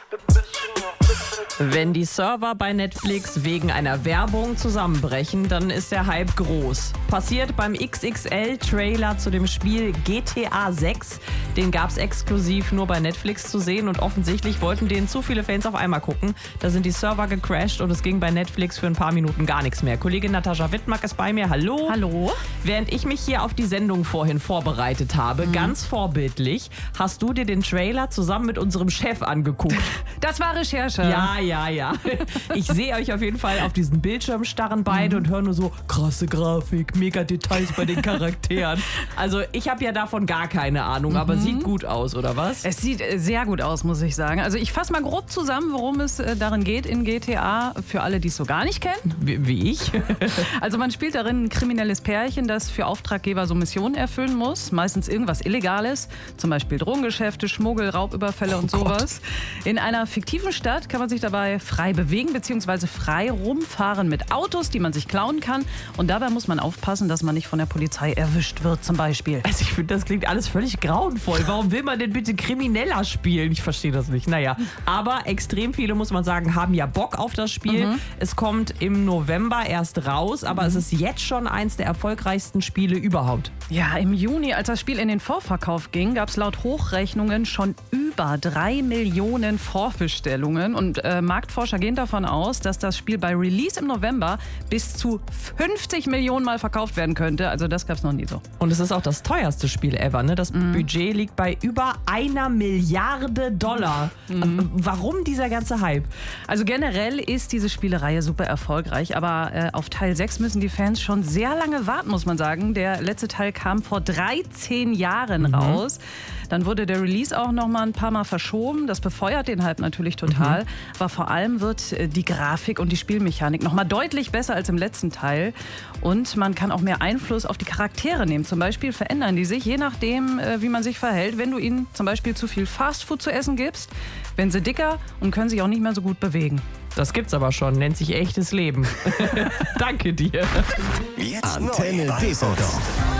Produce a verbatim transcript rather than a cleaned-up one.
Wenn die Server bei Netflix wegen einer Werbung zusammenbrechen, dann ist der Hype groß. Passiert beim X X L-Trailer zu dem Spiel G T A sechs. Den gab es exklusiv nur bei Netflix zu sehen und offensichtlich wollten den zu viele Fans auf einmal gucken. Da sind die Server gecrashed und es ging bei Netflix für ein paar Minuten gar nichts mehr. Kollegin Natascha Wittmack ist bei mir. Hallo. Hallo. Während ich mich hier auf die Sendung vorhin vorbereitet habe, mhm. ganz vorbildlich, hast du dir den Trailer zusammen mit unserem Chef angeguckt. Das war Recherche. Ja, ja, ja. Ich sehe euch auf jeden Fall auf diesen Bildschirm starren beide mhm. und höre nur so krasse Grafik, mega Details bei den Charakteren. Also ich habe ja davon gar keine Ahnung, mhm. aber sieht gut aus, oder was? Es sieht sehr gut aus, muss ich sagen. Also ich fasse mal grob zusammen, worum es äh, darin geht in G T A, für alle, die es so gar nicht kennen. Wie, wie ich? Also man spielt darin ein kriminelles Pärchen, das für Auftraggeber so Missionen erfüllen muss. Meistens irgendwas Illegales, zum Beispiel Drogengeschäfte, Schmuggel, Raubüberfälle und oh sowas. Gott. In einer fiktiven Stadt kann man sich dabei frei bewegen bzw. frei rumfahren mit Autos, die man sich klauen kann. Und dabei muss man aufpassen, dass man nicht von der Polizei erwischt wird zum Beispiel. Also ich finde, das klingt alles völlig grauenvoll. Warum will man denn bitte Krimineller spielen? Ich verstehe das nicht. Naja, aber extrem viele, muss man sagen, haben ja Bock auf das Spiel. Mhm. Es kommt im November erst raus, aber mhm. es ist jetzt schon eins der erfolgreichsten Spiele überhaupt. Ja, im Juni, als das Spiel in den Vorverkauf ging, gab es laut Hochrechnungen schon über drei Millionen Vorbestellungen. Und äh, Marktforscher gehen davon aus, dass das Spiel bei Release im November bis zu fünfzig Millionen Mal verkauft werden könnte. Also das gab es noch nie so. Und es ist auch das teuerste Spiel ever. Ne? Das mhm. Budget liegt bei über einer Milliarde Dollar. Mhm. Warum dieser ganze Hype? Also generell ist diese Spielereihe super erfolgreich, aber äh, auf Teil sechs müssen die Fans schon sehr lange warten, muss man sagen. Der letzte Teil kam vor dreizehn Jahren mhm. raus. Dann wurde der Release auch noch mal ein paar Mal verschoben. Das befeuert den Hype natürlich total. Mhm. Aber vor allem wird die Grafik und die Spielmechanik noch mal deutlich besser als im letzten Teil. Und man kann auch mehr Einfluss auf die Charaktere nehmen. Zum Beispiel verändern die sich, je nachdem, wie man sich verhält. Wenn du ihnen zum Beispiel zu viel Fastfood zu essen gibst, werden sie dicker und können sich auch nicht mehr so gut bewegen. Das gibt's aber schon, nennt sich echtes Leben. Danke dir. Jetzt Antenne Düsseldorf.